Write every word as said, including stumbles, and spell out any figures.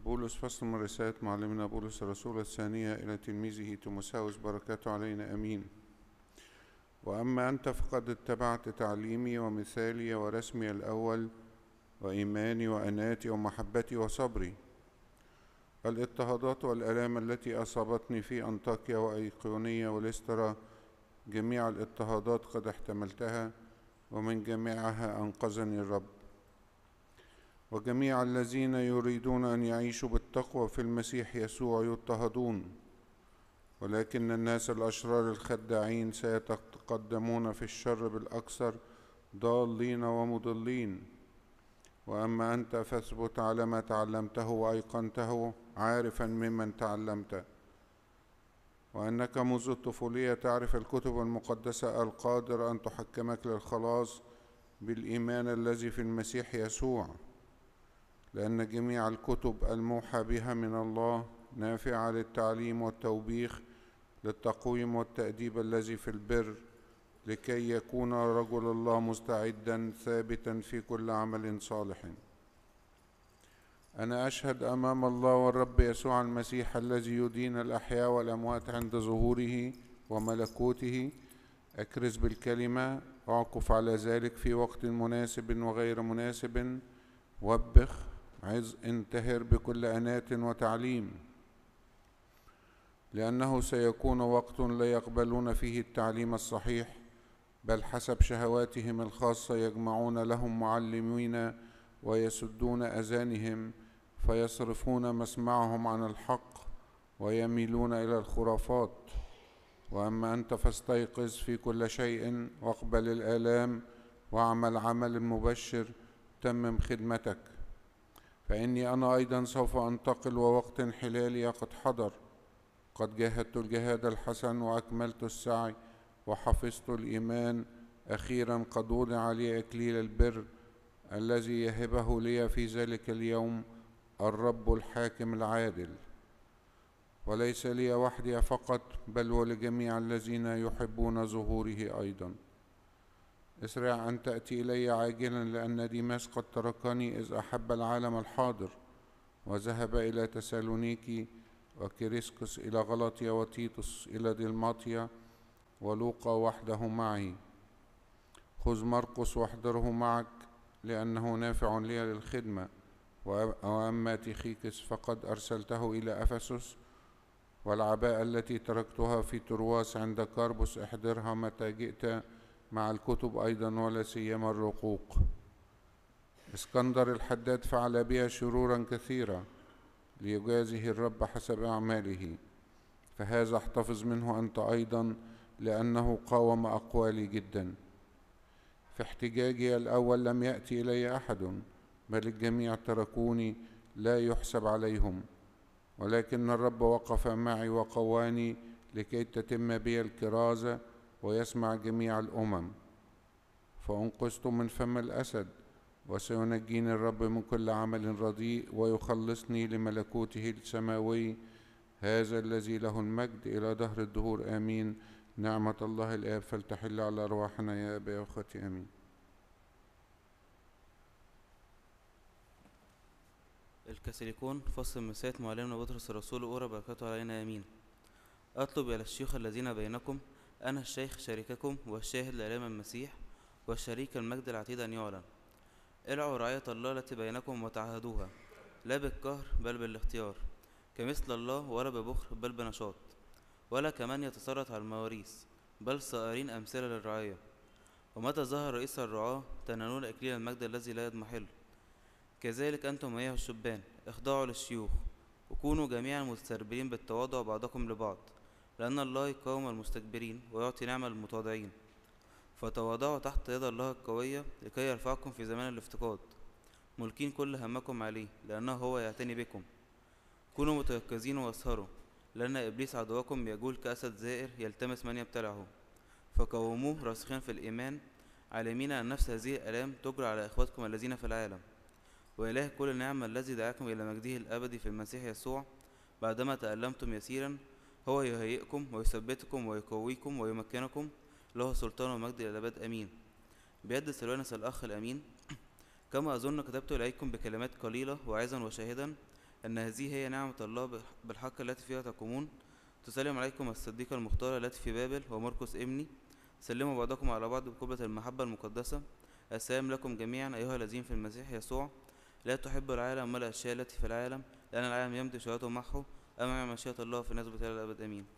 بولس فصل من رسالة معلمنا بولس الرسول الثانية إلى تلميذه تيموثاوس بركاته علينا أمين. وأما أنت فقد اتبعت تعليمي ومثالي ورسمي الأول وإيماني وأناتي ومحبتي وصبري. الاضطهادات والآلام التي أصابتني في أنطاكيا وأيقونية ولسترا جميع الاضطهادات قد احتملتها، ومن جميعها أنقذني الرب. وجميع الذين يريدون أن يعيشوا بالتقوى في المسيح يسوع يضطهدون، ولكن الناس الأشرار الخداعين سيتقدمون في الشر بالأكثر ضالين ومضلين. وأما أنت فاثبت على ما تعلمته وأيقنته، عارفا ممن تعلمت، وأنك منذ الطفولية تعرف الكتب المقدسة القادرة أن تحكمك للخلاص بالإيمان الذي في المسيح يسوع، لأن جميع الكتب الموحى بها من الله نافعة للتعليم والتوبيخ، للتقويم والتأديب الذي في البر، لكي يكون رجل الله مستعدا ثابتا في كل عمل صالح. أنا أشهد أمام الله والرب يسوع المسيح الذي يدين الأحياء والأموات عند ظهوره وملكوته، أكرز بالكلمة، أعكف على ذلك في وقت مناسب وغير مناسب، وبخ، عظ، انتهر بكل أنات وتعليم، لأنه سيكون وقت لا يقبلون فيه التعليم الصحيح، بل حسب شهواتهم الخاصة يجمعون لهم معلمين ويسدون أذانهم، فيصرفون مسمعهم عن الحق ويميلون إلى الخرافات. وأما أنت فاستيقظ في كل شيء، واقبل الآلام، واعمل عمل مبشر، تمم خدمتك، فإني أنا أيضا سوف أنتقل ووقت انحلالي قد حضر. قد جاهدت الجهاد الحسن وأكملت السعي وحفظت الإيمان، أخيرا قد وضع لي إكليل البر الذي يهبه لي في ذلك اليوم الرب الحاكم العادل، وليس لي وحدي فقط، بل ولجميع الذين يحبون ظهوره أيضا. اسرع أن تأتي إلي عاجلا، لأن ديماس قد تركني إذ أحب العالم الحاضر، وذهب إلى تسالونيكي، وكريسكس إلى غلطيا، وتيتوس إلى دلماطيا، ولوقا وحده معي. خذ مرقس واحضره معك، لأنه نافع لي للخدمة. وأما تيخيكس فقد أرسلته إلى أفسس، والعباءة التي تركتها في ترواس عند كاربوس احضرها متى جئت، مع الكتب أيضا، ولا سيما الرقوق. اسكندر الحداد فعل بها شرورا كثيرة، ليجازه الرب حسب أعماله، فهذا احتفظ منه أنت أيضا، لأنه قاوم أقوالي جدا. في احتجاجي الأول لم يأتي إلي أحد، بل الجميع تركوني، لا يحسب عليهم، ولكن الرب وقف معي وقواني، لكي تتم بي الكرازة ويسمع جميع الأمم. فأنقذت من فم الأسد، وسينجيني الرب من كل عمل رديء، ويخلصني لملكوته السماوي، هذا الذي له المجد إلى دهر الدهور آمين. نعمة الله الآب فلتحل على أرواحنا يا أبي وأخوتي آمين. الكاثوليكون فصل من رسالة معلمنا بطرس الرسول الأولى بركاته علينا آمين. أطلب إلى الشيوخ الذين بينكم، أنا الشيخ شريككم والشاهد لإعلام المسيح والشريك المجد العتيد أن يعلن. ارعوا رعاية الله التي بينكم وتعهدوها، لا بالقهر بل بالاختيار، كمثل الله، ولا ببخل بل بنشاط، ولا كمن يتسلط على المواريث، بل صائرين أمثلة للرعاية. ومتى ظهر رئيس الرعاة تنالون إكليل المجد الذي لا يضمحل. كذلك أنتم أيها الشبان اخضعوا للشيوخ، وكونوا جميعا متسربلين بالتواضع بعضكم لبعض، لأن الله يقاوم المستكبرين ويعطي نعمة للمتواضعين. فتواضعوا تحت يد الله القوية، لكي يرفعكم في زمان الافتقاد، ملكين كل همكم عليه، لأنه هو يعتني بكم. كونوا متيقظين واسهروا، لأن إبليس عدوكم يجول كأسد زائر يلتمس من يبتلعه. فقوموه راسخين في الإيمان، عالمين أن نفس هذه الآلام تجرى على إخوتكم الذين في العالم. وإله كل نعمة الذي دعاكم إلى مجده الأبدي في المسيح يسوع، بعدما تألمتم يسيرا، هو يهيئكم ويثبتكم ويقويكم ويمكنكم، له سلطان ومجد إلى الأبد آمين. بيد سلوانس الأخ الأمين، كما أظن كتبت إليكم بكلمات قليلة واعظا وشاهدا، أن هذه هي نعمة الله بالحق التي فيها تقومون. تسلم عليكم الصديقة المختارة التي في بابل ومرقس ابني. سلموا بعضكم على بعض بقبلة المحبة المقدسة. السلام لكم جميعا أيها الذين في المسيح يسوع. لا تحب العالم ولا الأشياء التي في العالم، لأن العالم يمضي شهوته معه، أما مع مشيئة الله في نسبة إلى الأبد. آمين.